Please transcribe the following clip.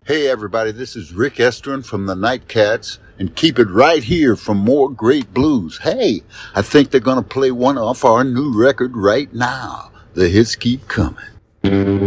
Hey everybody, this is Rick Estrin from the Nightcats, and keep it right here for more great blues. Hey, I think they're gonna play one off our new record right now. The hits keep coming.